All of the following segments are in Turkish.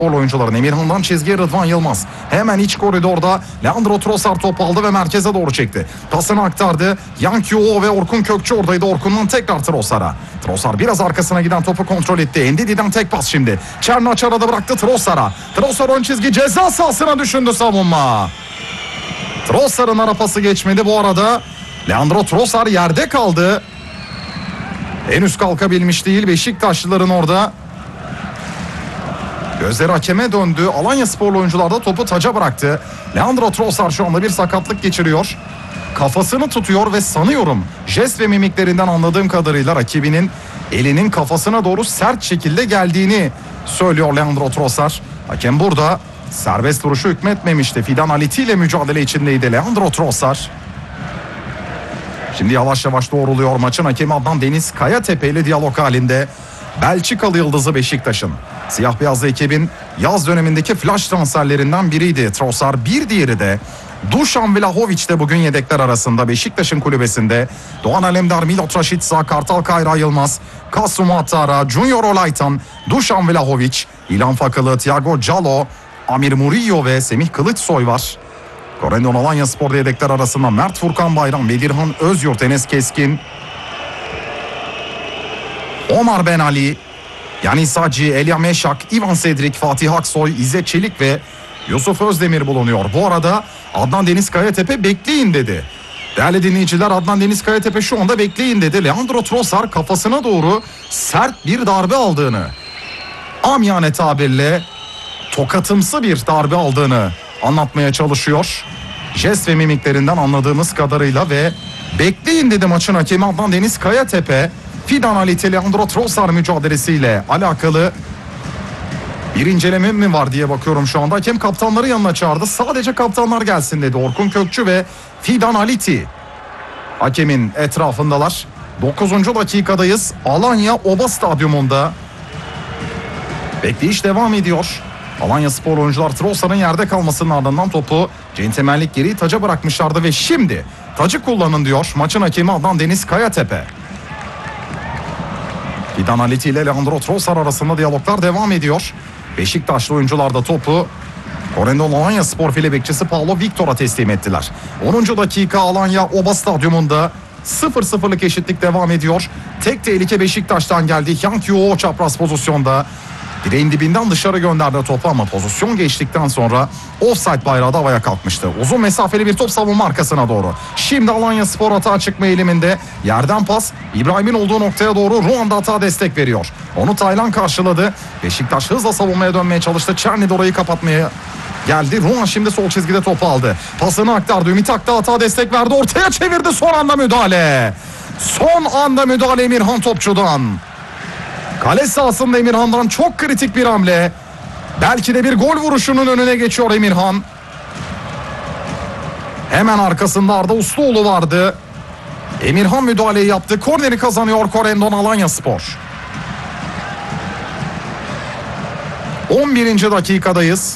oyuncuların Emirhan'dan çizgiye Rıdvan Yılmaz. Hemen iç koridorda Leandro Trossard top aldı ve merkeze doğru çekti. Pasını aktardı. Yang Kyu ve Orkun Kökçü oradaydı. Orkun'dan tekrar Trossard'a. Trossard biraz arkasına giden topu kontrol etti. Ndidi'den tek pas şimdi. Çernaç arada bıraktı Trossard'a. Trossard ön çizgi ceza sahasına düşündü savunma. Trossard'ın ara pası geçmedi bu arada. Leandro Trossard yerde kaldı. Henüz kalkabilmiş değil Beşiktaşlıların orada. Gözleri hakeme döndü. Alanyasporlu oyuncular da topu taca bıraktı. Leandro Trossard şu anda bir sakatlık geçiriyor. Kafasını tutuyor ve sanıyorum jest ve mimiklerinden anladığım kadarıyla rakibinin elinin kafasına doğru sert şekilde geldiğini söylüyor Leandro Trossard. Hakem burada serbest vuruşu hükmetmemişti. Fidan Aliti ile mücadele içindeydi Leandro Trossard. Şimdi yavaş yavaş doğruluyor. Maçın hakemi Adnan Deniz Kayatepe ile diyalog halinde. Belçikalı yıldızı Beşiktaş'ın. Siyah beyazlı ekibin yaz dönemindeki flash transferlerinden biriydi Trossard. Bir diğeri de Dušan Vlahović de bugün yedekler arasında Beşiktaş'ın kulübesinde. Doğan Alemdar, Milot Rashica, Kartal Kayra Yılmaz, Kasum Attara, Junior Olaytan, Dušan Vlahović, İlhan Fakalı, Thiago Callo, Amir Murillo ve Semih Kılıçsoy var. Corendon Alanyaspor'da yedekler arasında Mert Furkan Bayram, Bedirhan Özyurt, Enes Keskin, Omar Ben Ali, Yanis Hacı, Elia Meşak, Ivan Sedrik, Fatih Aksoy, İzzet Çelik ve Yusuf Özdemir bulunuyor. Bu arada Adnan Deniz Kayatepe bekleyin dedi. Değerli dinleyiciler, Adnan Deniz Kayatepe şu anda bekleyin dedi. Leandro Trossard kafasına doğru sert bir darbe aldığını, amiyane tabirle tokatımsı bir darbe aldığını anlatmaya çalışıyor. Jest ve mimiklerinden anladığımız kadarıyla ve bekleyin dedi maçın hakemi Adnan Deniz Kayatepe. Fidan Aliti Leandro Trossard mücadelesiyle alakalı bir inceleme mi var diye bakıyorum şu anda. Hakem kaptanları yanına çağırdı. Sadece kaptanlar gelsin dedi. Orkun Kökçü ve Fidan Aliti hakemin etrafındalar. 9. dakikadayız. Alanya Oba Stadyumunda bekleyiş devam ediyor. Alanyaspor oyuncular Trossard'ın yerde kalmasının ardından topu centilmenlik geri taca bırakmışlardı ve şimdi tacı kullanın diyor maçın hakemi Adnan Deniz Kayatepe. Fidan Aliti ile Leandro Trossard arasında diyaloglar devam ediyor. Beşiktaşlı oyuncular da topu Corendon Alanyaspor file bekçisi Paulo Victor'a teslim ettiler. 10. dakika Alanya Oba Stadyumunda 0-0'lık eşitlik devam ediyor. Tek tehlike Beşiktaş'tan geldi. Yang Kyu çapraz pozisyonda. Direğin dibinden dışarı gönderdi topu ama pozisyon geçtikten sonra offside bayrağı da havaya kalkmıştı. Uzun mesafeli bir top savunma arkasına doğru. Şimdi Alanyaspor atağa çıkma eğiliminde. Yerden pas İbrahim'in olduğu noktaya doğru Ruanda atağa destek veriyor. Onu Taylan karşıladı. Beşiktaş hızla savunmaya dönmeye çalıştı. Çernid orayı kapatmaya geldi. Ruan şimdi sol çizgide topu aldı. Pasını aktardı. Ümit Akdağ atağa destek verdi. Ortaya çevirdi. Son anda müdahale. Son anda müdahale Emirhan topçudan. Kale sahasında Emirhan'dan çok kritik bir hamle. Belki de bir gol vuruşunun önüne geçiyor Emirhan. Hemen arkasında Arda Usluoğlu vardı. Emirhan müdahaleyi yaptı. Korneri kazanıyor Corendon Alanyaspor. 11. dakikadayız.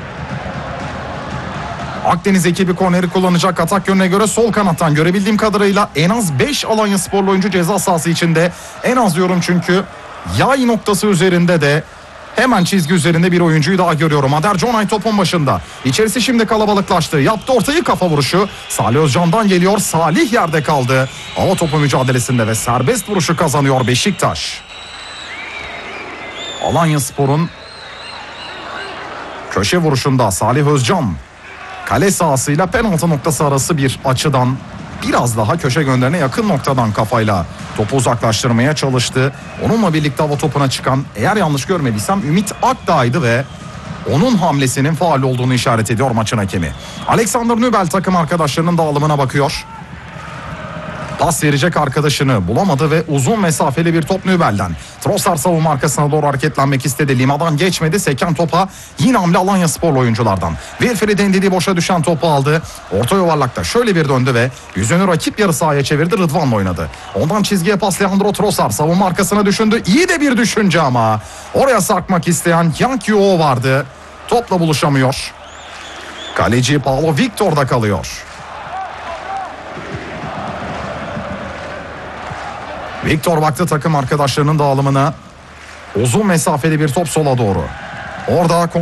Akdeniz ekibi korneri kullanacak. Atak yönüne göre sol kanattan görebildiğim kadarıyla en az 5 Alanyasporlu oyuncu ceza sahası içinde. En az diyorum çünkü yay noktası üzerinde de hemen çizgi üzerinde bir oyuncuyu daha görüyorum. Ader Conay topun başında. İçerisi şimdi kalabalıklaştı. Yaptı ortayı, kafa vuruşu. Salih Özcan'dan geliyor. Salih yerde kaldı. Hava topu mücadelesinde ve serbest vuruşu kazanıyor Beşiktaş. Alanyaspor'un köşe vuruşunda Salih Özcan kale sahasıyla penaltı noktası arası bir açıdan biraz daha köşe gönderine yakın noktadan kafayla topu uzaklaştırmaya çalıştı. Onunla birlikte hava topuna çıkan, eğer yanlış görmediysem, Ümit Akdağ'ydı ve onun hamlesinin faul olduğunu işaret ediyor maçın hakemi. Alexander Nübel takım arkadaşlarının dağılımına bakıyor. Pas verecek arkadaşını bulamadı ve uzun mesafeli bir top Nübel'den. Trossard savunma arkasına doğru hareketlenmek istedi. Lima'dan geçmedi. Seken topa yine hamle Alanyasporlu oyunculardan. Wilfried Ndidi boşa düşen topu aldı. Orta yuvarlakta şöyle bir döndü ve yüzünü rakip yarı sahaya çevirdi. Rıdvan'la oynadı. Ondan çizgiye pas Leandro Trossard savunma arkasına düşündü. İyi de bir düşünce ama oraya sarkmak isteyen Yang Kyu vardı. Topla buluşamıyor. Kaleci Paulo Victor'da kalıyor. Victor baktı takım arkadaşlarının dağılımına. Uzun mesafeli bir top sola doğru. Orada